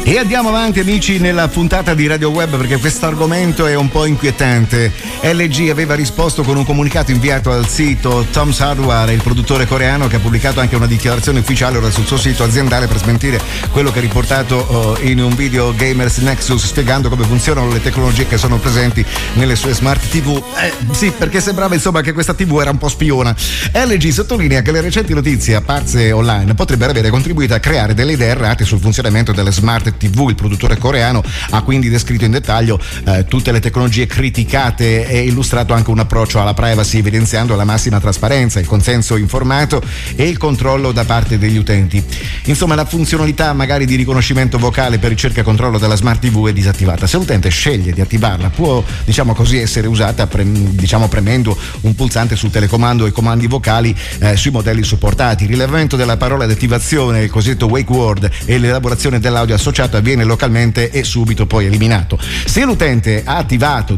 E andiamo avanti, amici, nella puntata di Radio Web, perché questo argomento è un po' inquietante. LG aveva risposto con un comunicato inviato al sito Tom's Hardware, il produttore coreano, che ha pubblicato anche una dichiarazione ufficiale ora sul suo sito aziendale per smentire quello che ha riportato in un video Gamers Nexus, spiegando come funzionano le tecnologie che sono presenti nelle sue smart TV. Sì, perché sembrava insomma che questa TV era un po' spiona. LG sottolinea che le recenti notizie apparse online potrebbero avere contribuito a creare delle idee errate sul funzionamento delle smart TV. Il produttore coreano ha quindi descritto in dettaglio tutte le tecnologie criticate e illustrato anche un approccio alla privacy, evidenziando la massima trasparenza, il consenso informato e il controllo da parte degli utenti. Insomma, la funzionalità magari di riconoscimento vocale per ricerca e controllo della smart TV è disattivata. Se l'utente sceglie di attivarla, può così essere usata premendo un pulsante sul telecomando e comandi vocali sui modelli supportati. Il rilevamento della parola di attivazione, il cosiddetto wake word, e l'elaborazione dell'audio associato avviene localmente e subito poi eliminato. Se l'utente ha attivato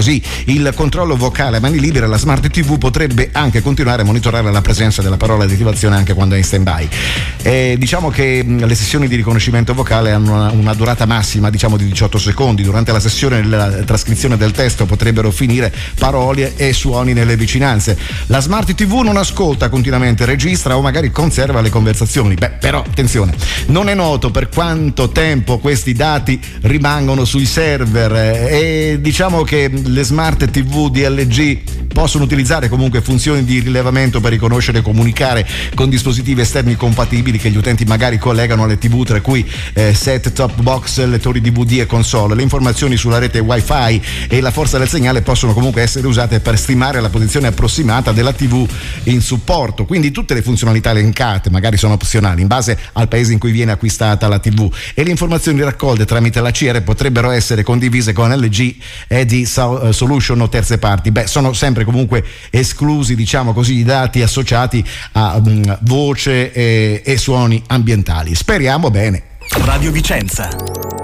il controllo vocale a mani libere, la smart TV potrebbe anche continuare a monitorare la presenza della parola di attivazione anche quando è in stand-by. Diciamo che le sessioni di riconoscimento vocale hanno una durata massima di 18 secondi. Durante la sessione della trascrizione del testo potrebbero finire parole e suoni nelle vicinanze. La smart TV non ascolta continuamente, registra o magari conserva le conversazioni. Però attenzione, non è noto per quanto tempo questi dati rimangono sui server, e diciamo che le smart TV di LG possono utilizzare comunque funzioni di rilevamento per riconoscere e comunicare con dispositivi esterni compatibili che gli utenti magari collegano alle TV, tra cui set top box, lettori DVD e console. Le informazioni sulla rete wifi e la forza del segnale possono comunque essere usate per stimare la posizione approssimata della TV in supporto. Quindi tutte le funzionalità elencate magari sono opzionali in base al paese in cui viene acquistata la TV, e le informazioni raccolte tramite la CR potrebbero essere condivise con LG e di solution o terze parti. Sono sempre comunque esclusi i dati associati a voce e suoni ambientali. Speriamo bene. Radio Vicenza.